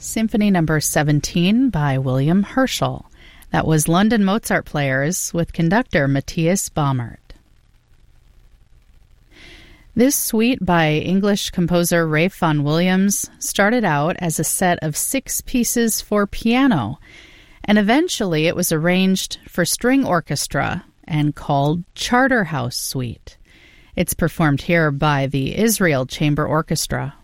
Symphony Number 17 by William Herschel. That was London Mozart Players with conductor Matthias Baumert. This suite by English composer Ralph Vaughan Williams started out as a set of 6 pieces for piano, and eventually it was arranged for string orchestra and called Charterhouse Suite. It's performed here by the Israel Chamber Orchestra